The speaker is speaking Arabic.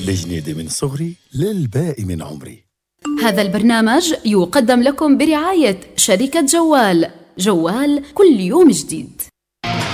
الجنيدة من صغري للباقي من عمري. هذا البرنامج يقدم لكم برعاية شركة جوال كل يوم جديد.